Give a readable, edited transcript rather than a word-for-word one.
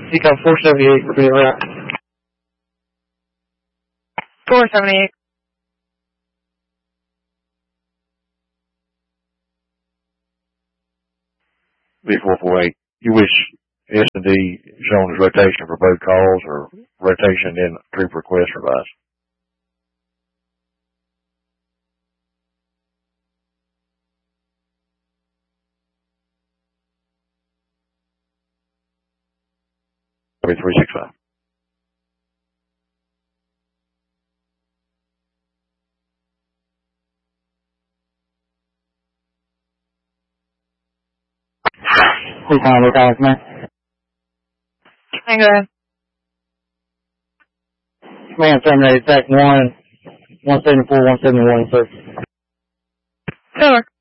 Eco 478, repeat route. 478. V448. You wish S&D shown as rotation for both calls or rotation in troop request revised? That'll be 365. Please on look out, man. Hang on. Command terminated, attack 1, 174, 171, sir. Over.